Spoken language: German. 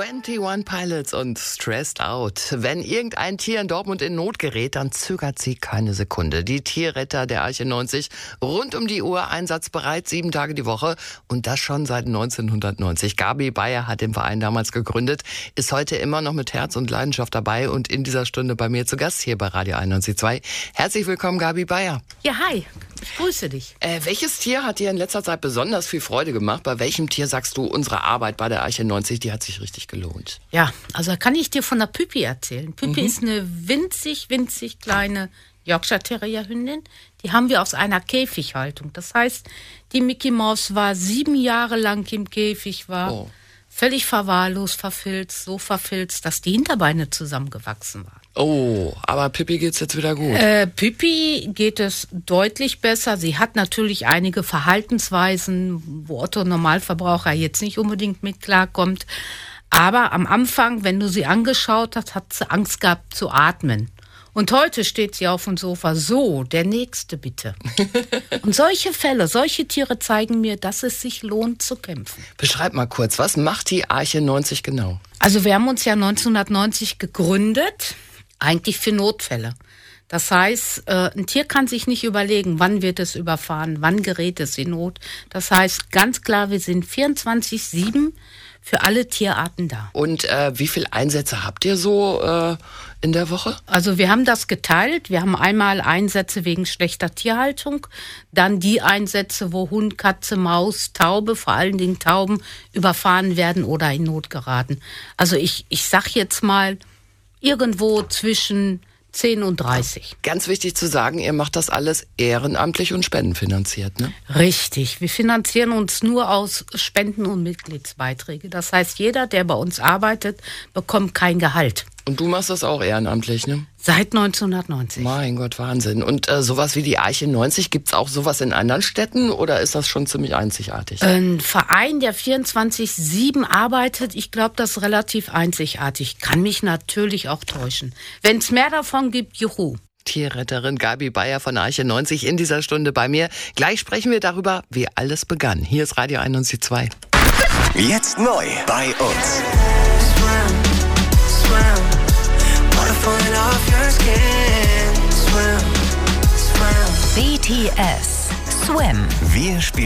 21 Pilots und Stressed Out. Wenn irgendein Tier in Dortmund in Not gerät, dann zögert sie keine Sekunde. Die Tierretter der Arche 90, rund um die Uhr einsatzbereit, 7 Tage die Woche und das schon seit 1990. Gabi Beyer hat den Verein damals gegründet, ist heute immer noch mit Herz und Leidenschaft dabei und in dieser Stunde bei mir zu Gast hier bei Radio 91.2. Herzlich willkommen, Gabi Beyer. Ja, hi. Ich grüße dich. Welches Tier hat dir in letzter Zeit besonders viel Freude gemacht? Bei welchem Tier sagst du, unsere Arbeit bei der Arche 90, die hat sich richtig gelohnt? Ja, also kann ich dir von der Püppi erzählen. Püppi ist eine winzig kleine Yorkshire Terrier Hündin. Die haben wir aus einer Käfighaltung. Das heißt, die Mickey Maus war 7 Jahre lang im Käfig, war völlig verwahrlost, verfilzt, so verfilzt, dass die Hinterbeine zusammengewachsen waren. Oh, aber Pippi geht's jetzt wieder gut. Pippi geht es deutlich besser. Sie hat natürlich einige Verhaltensweisen, wo Otto Normalverbraucher jetzt nicht unbedingt mit klarkommt. Aber am Anfang, wenn du sie angeschaut hast, hat sie Angst gehabt zu atmen. Und heute steht sie auf dem Sofa, so, der Nächste bitte. Und solche Fälle, solche Tiere zeigen mir, dass es sich lohnt zu kämpfen. Beschreib mal kurz, was macht die Arche 90 genau? Also wir haben uns ja 1990 gegründet, eigentlich für Notfälle. Das heißt, ein Tier kann sich nicht überlegen, wann wird es überfahren, wann gerät es in Not. Das heißt ganz klar, wir sind 24/7 für alle Tierarten da. Und wie viele Einsätze habt ihr so in der Woche? Also wir haben das geteilt. Wir haben einmal Einsätze wegen schlechter Tierhaltung, dann die Einsätze, wo Hund, Katze, Maus, Taube, vor allen Dingen Tauben, überfahren werden oder in Not geraten. Also ich sag jetzt mal irgendwo zwischen 10 und 30. Ganz wichtig zu sagen, ihr macht das alles ehrenamtlich und spendenfinanziert, ne? Richtig. Wir finanzieren uns nur aus Spenden und Mitgliedsbeiträge. Das heißt, jeder, der bei uns arbeitet, bekommt kein Gehalt. Und du machst das auch ehrenamtlich, ne? Seit 1990. Mein Gott, Wahnsinn. Und sowas wie die Arche 90, gibt's auch sowas in anderen Städten oder ist das schon ziemlich einzigartig? Ein Verein, der 24/7 arbeitet, ich glaube, das ist relativ einzigartig. Kann mich natürlich auch täuschen. Wenn es mehr davon gibt, juhu. Tierretterin Gabi Beyer von Arche 90 in dieser Stunde bei mir. Gleich sprechen wir darüber, wie alles begann. Hier ist Radio 91.2. Jetzt neu bei uns. BTS Swim. Wir spielen